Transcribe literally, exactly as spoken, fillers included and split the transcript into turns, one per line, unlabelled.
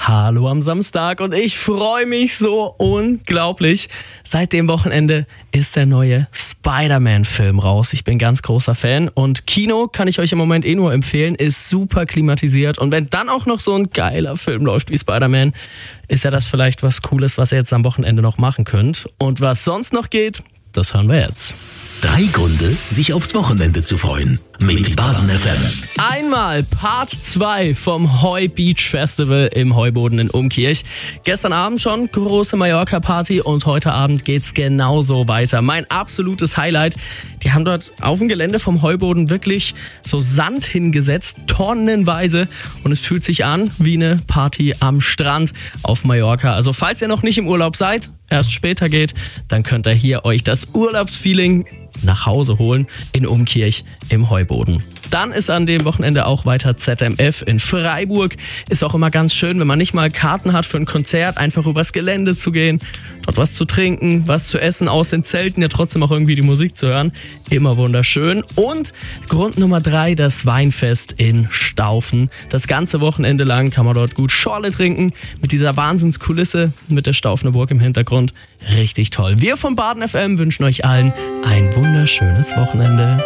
Hallo am Samstag und ich freue mich so unglaublich. Seit dem Wochenende ist der neue Spider-Man-Film raus. Ich bin ganz großer Fan und Kino kann ich euch im Moment eh nur empfehlen, ist super klimatisiert und wenn dann auch noch so ein geiler Film läuft wie Spider-Man, ist ja das vielleicht was Cooles, was ihr jetzt am Wochenende noch machen könnt. Und was sonst noch geht, das hören wir jetzt.
Drei Gründe, sich aufs Wochenende zu freuen. Mit Baden F M.
Einmal Part zwei vom Heu Beach Festival im Heuboden in Umkirch. Gestern Abend schon große Mallorca-Party und heute Abend geht's genauso weiter. Mein absolutes Highlight. Die haben dort auf dem Gelände vom Heuboden wirklich so Sand hingesetzt, tonnenweise. Und es fühlt sich an wie eine Party am Strand auf Mallorca. Also falls ihr noch nicht im Urlaub seid, erst später geht, dann könnt ihr hier euch das Urlaubsfeeling nach Hause holen in Umkirch im Heuboden. Dann ist an dem Wochenende auch weiter Z M F in Freiburg. Ist auch immer ganz schön, wenn man nicht mal Karten hat für ein Konzert, einfach übers Gelände zu gehen, dort was zu trinken, was zu essen, aus den Zelten, ja trotzdem auch irgendwie die Musik zu hören. Immer wunderschön. Und Grund Nummer drei, das Weinfest in Staufen. Das ganze Wochenende lang kann man dort gut Schorle trinken, mit dieser Wahnsinnskulisse, mit der Staufener Burg im Hintergrund. Richtig toll. Wir von Baden F M wünschen euch allen ein wunderschönes Wochenende.